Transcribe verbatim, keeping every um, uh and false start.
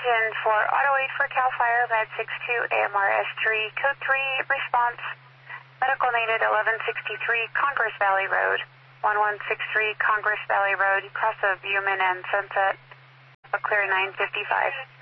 engine for Auto eight for CAL FIRE, Med six two, A M R S three, Code three, response, medical needed eleven sixty-three, Congress Valley Road, one one six three, Congress Valley Road, cross of Buman and Sunset, a clear nine fifty-five.